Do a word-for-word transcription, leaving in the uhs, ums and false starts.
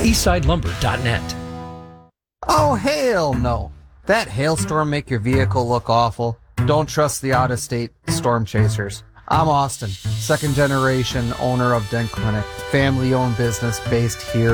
eastside lumber dot net. Oh, hell no. That hailstorm make your vehicle look awful? Don't trust the out-of-state storm chasers. I'm Austin, second generation owner of Dent Clinic, family-owned business based here